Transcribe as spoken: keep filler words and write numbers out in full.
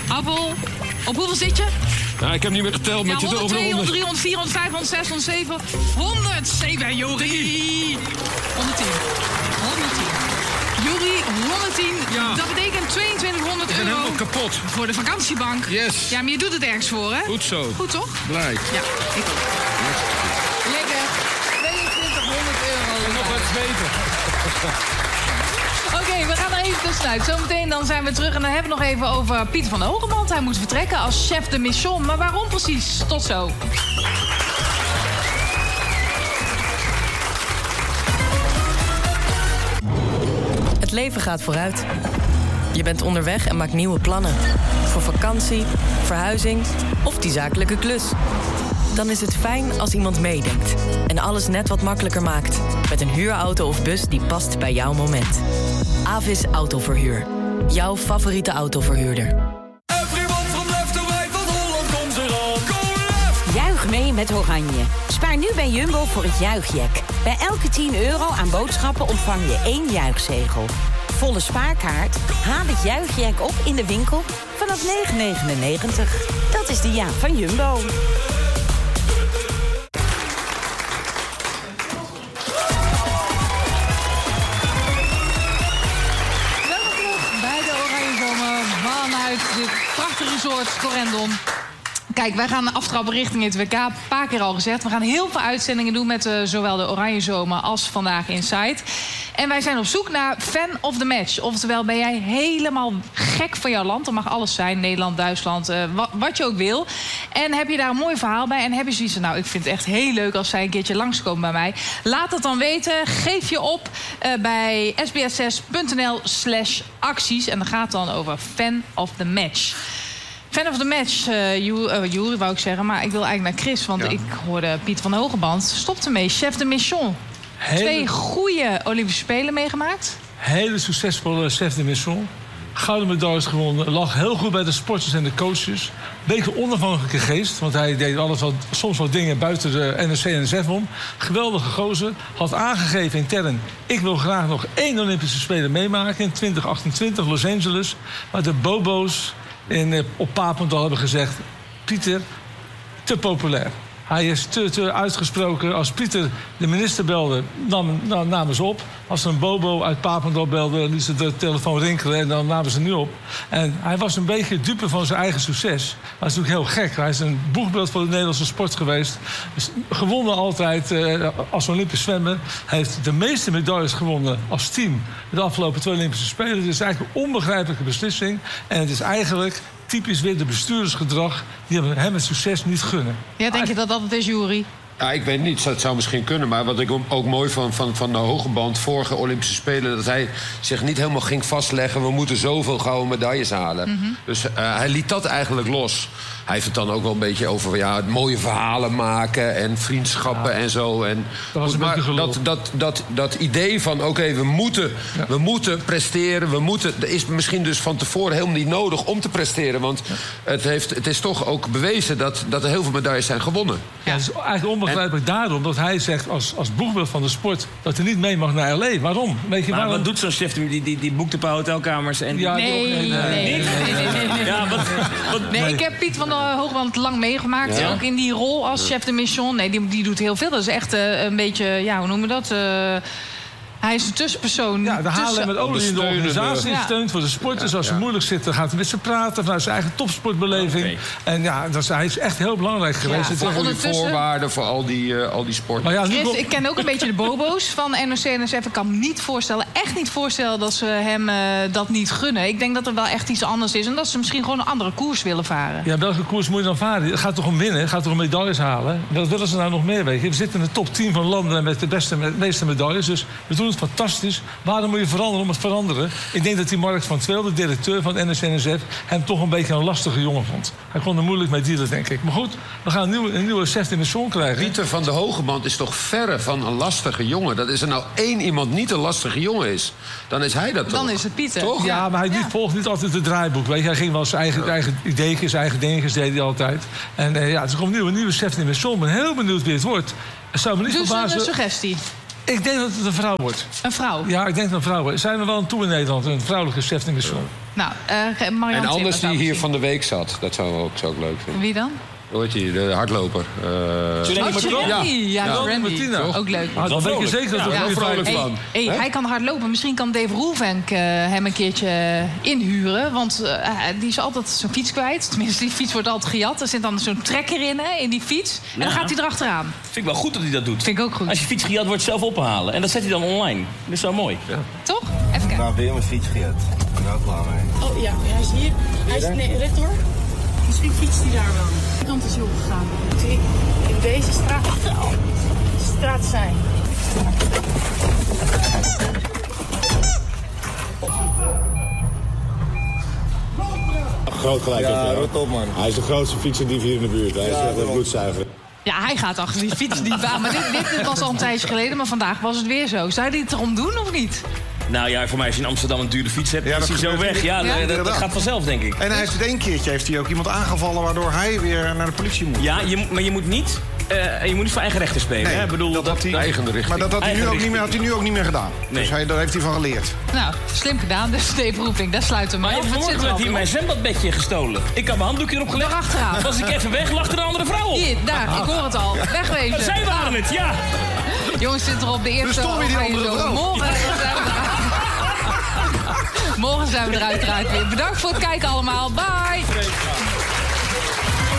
Appel, op hoeveel zit je? Nou, ik heb niet meer geteld, maar Ja, je zit over de honderd, honderd. driehonderd, vierhonderd, vijfhonderd, zeshonderd, zevenhonderd, honderdzeven, Jori. honderdtien. honderdtien. Jori, honderdtien. Ja. Dat betekent tweeëntwintighonderd Ik ben euro. helemaal kapot. Voor de vakantiebank. Yes. Ja, maar je doet het ergens voor, hè? Goed zo. Goed, toch? Blij. Ja, ik ook. Lekker. tweeëntwintighonderd euro. En nog wat zweten. Oké, we gaan er even tussenuit. Zometeen dan zijn we terug en dan hebben we het nog even over Pieter van der Hogeband. Hij moet vertrekken als chef de mission. Maar waarom precies? Tot zo. Het leven gaat vooruit. Je bent onderweg en maakt nieuwe plannen. Voor vakantie, verhuizing of die zakelijke klus. Dan is het fijn als iemand meedenkt en alles net wat makkelijker maakt. Met een huurauto of bus die past bij jouw moment. Avis Autoverhuur. Jouw favoriete autoverhuurder. Everyone from left to right, van Holland komt eraan. Go left! Juich mee met Oranje. Spaar nu bij Jumbo voor het juichjack. Bij elke tien euro aan boodschappen ontvang je één juichzegel. Volle spaarkaart? Haal het juichjack op in de winkel vanaf negen negenennegentig. Dat is de jaak van Jumbo. Welkom terug bij de Oranje Zomer vanuit dit prachtige resort Corendon. Kijk, wij gaan aftrappen richting het W K. Een paar keer al gezegd. We gaan heel veel uitzendingen doen met uh, zowel de Oranje Zomer als Vandaag Inside. En wij zijn op zoek naar fan of the match. Oftewel, ben jij helemaal gek van jouw land? Dat mag alles zijn, Nederland, Duitsland, uh, wat, wat je ook wil. En heb je daar een mooi verhaal bij? En heb je zoiets van, nou, ik vind het echt heel leuk als zij een keertje langskomen bij mij. Laat het dan weten. Geef je op uh, bij s b s zes punt n l slash acties. En dan gaat het dan over fan of the match. Fan of the match, uh, Juri, uh, wou ik zeggen. Maar ik wil eigenlijk naar Chris, want Ja. ik hoorde Piet van der Hogeband. Stop ermee, chef de mission. Hele, Twee goede Olympische Spelen meegemaakt. hele succesvolle chef de mission. Gouden medailles gewonnen. Lag heel goed bij de sporters en de coaches. Beetje onafhankelijke geest. Want hij deed alles wat, soms wat dingen buiten de N S C en N S F om. Geweldige gozer. Had aangegeven intern. Ik wil graag nog één Olympische Spelen meemaken. In twintig achtentwintig Los Angeles. Maar de bobo's in, op Papendal hebben gezegd... Pieter, te populair. Hij is te, te uitgesproken. Als Pieter de minister belde, nam, nam, namen ze op. Als een bobo uit Papendal belde, liet ze de telefoon rinkelen... en dan namen ze nu op. En hij was een beetje dupe van zijn eigen succes. Dat is natuurlijk heel gek. Hij is een boegbeeld voor de Nederlandse sport geweest. Dus gewonnen altijd uh, als Olympisch zwemmer. Hij heeft de meeste medailles gewonnen als team... de afgelopen twee Olympische Spelen. Het is eigenlijk een onbegrijpelijke beslissing. En het is eigenlijk... typisch weer de bestuurdersgedrag die hem het succes niet gunnen. Ja, denk je dat dat het is, Juri? Ja, ik weet niet. Het zou misschien kunnen. Maar wat ik ook mooi vond van, van de Hogeband... vorige Olympische Spelen... dat hij zich niet helemaal ging vastleggen... we moeten zoveel gouden medailles halen. Mm-hmm. Dus uh, hij liet dat eigenlijk los. Hij heeft het dan ook wel een beetje over... ja, mooie verhalen maken en vriendschappen ja. en zo. En, dat was een maar beetje dat, dat, dat, dat idee van... oké, okay, we, moeten, ja. we moeten presteren. We moeten, er is misschien dus van tevoren helemaal niet nodig om te presteren. Want ja. het, heeft, het is toch ook bewezen... dat, dat er heel veel medailles zijn gewonnen. Ja, het is eigenlijk onbegrijpelijk en... daarom dat hij zegt als, als boegbeeld van de sport... dat hij niet mee mag naar L A. Waarom? Weet je, maar waarom? Wat doet zo'n chef? Die, die, die boekt een paar hotelkamers en... Ja, nee, nee, nee, nee, nee, nee, nee. Ja, wat, wat, nee, ik heb Piet van der Hogeband lang meegemaakt. Ja. Ook in die rol als chef de mission. Nee, die, die doet heel veel. Dat is echt uh, een beetje, ja, hoe noemen we dat? Uh, Hij is een tussenpersoon. Ja, de halen met olie in de organisatie. Ja. Steunt voor de sporters. Ja, Als ze ja. moeilijk zitten, gaat hij met ze praten. Vanuit zijn eigen topsportbeleving. Okay. En ja, dat is, hij is echt heel belangrijk geweest. Ja, Het is Goede ondertussen- voorwaarden voor al die, uh, al die sporten. maar ja, nu Chris, komt- ik ken ook een beetje de bobo's van N O C en N S F. Ik kan me niet voorstellen, echt niet voorstellen... dat ze hem uh, dat niet gunnen. Ik denk dat er wel echt iets anders is. En dat ze misschien gewoon een andere koers willen varen. Ja, welke koers moet je dan varen? Het gaat toch om winnen? Het gaat toch om medailles halen? Wat willen ze nou nog meer, weet je? We zitten in de top tien van landen met de beste, met de meeste medailles. Dus we doen het fantastisch. Waarom moet je veranderen om het veranderen? Ik denk dat die Mark van Tweel, de directeur van N S C N S F... hem toch een beetje een lastige jongen vond. Hij kon er moeilijk mee dealen, denk ik. Maar goed, we gaan een nieuwe, een nieuwe chef in de zon krijgen. Pieter van de Hogeband is toch verre van een lastige jongen. Dat is er nou één iemand niet een lastige jongen is, dan is hij dat toch? Dan is het Pieter. Toch? Ja, maar hij Ja. niet, volgt niet altijd het draaiboek. Weet je. Hij ging wel zijn eigen, ja. eigen ideeën, zijn eigen dingetjes deed hij altijd. En uh, ja, het is gewoon een nieuwe, nieuwe chef in de zon. Ik ben heel benieuwd wie het wordt. Het zou me niet Dus verbazen... een suggestie. Ik denk dat het een vrouw wordt. Een vrouw? Ja, ik denk dat het een vrouw wordt. Zijn we wel aan toe in Nederland, een vrouwelijke chef de mission. Nou, uh, Marianne En anders Timmer die hier zou van de week zat. Dat zou ik ook, zou ik leuk vinden. Wie dan? Hoe heet die? De hardloper. Uh... Oh, Tjereni. Ja, Ja. Tjereni. Ook leuk. Ah, dan weet je zeker dat Ja, er wel een vrolijk vrouw- van. Hey, hey, hij kan hard lopen. Misschien kan Dave Roelvink uh, hem een keertje inhuren. Want uh, die is altijd zijn fiets kwijt. Tenminste, die fiets wordt altijd gejat. Er zit dan zo'n trekker in, hè, in die fiets. En dan Ja. gaat hij erachteraan. Vind ik wel goed dat hij dat doet. Vind ik ook goed. Als je fiets gejat wordt, zelf ophalen. En dat zet hij dan online. Dat is wel mooi. Ja. Toch? Even kijken. Nou, weer mijn fiets gejat. Ik ben er ook klaar mee. Oh ja, hij is hier. Hij is nee, rechtdoor. Misschien fietst hij daar wel. De kant is opgegaan. Zie, in deze straat, straat zijn. Groot gelijk. Ja, heeft hij, rot op, man. Hij is de grootste fietsendief hier in de buurt. Hij is echt een bloedzuiger. Ja, hij gaat achter die fiets niet aan. Maar dit, dit was al een tijdje geleden, maar vandaag was het weer zo. Zou hij het erom doen of niet? Nou ja, voor mij als je in Amsterdam een dure fiets hebt, Ja, is dat hij zo gebeurt weg. hier. Ja, Ja? dat- dat, dat Inderdaad. gaat vanzelf, denk ik. En hij heeft het één keertje heeft hij ook iemand aangevallen... waardoor hij weer naar de politie moet. Ja, je, moet- maar je moet niet, uh, je moet niet voor eigen rechter spelen. Nee, hè? Ik bedoel, dat dat, had hij, eigen richting. Maar dat had hij, nu Eigen ook niet meer, had hij nu ook niet meer gedaan. Nee. Dus hij, daar heeft hij van geleerd. Nou, slim gedaan. Dus Dave Roelvink, daar sluiten we Maar mee af. Het zit vanmorgen er werd al hier op. mijn zwembadbedje gestolen. Ik had mijn handdoekje erop gelegd. Daarachteraan. Was ik even weg, lag er een andere vrouw op. Hier, daar, ik hoor het al. Wegwezen. Zij waren het, ja. Jongens, zit er op de eerste Dus toch weer die oranje andere zo. vrouw. Morgen zijn we eruit. Morgen zijn we er uiteraard weer. Bedankt voor het kijken allemaal. Bye.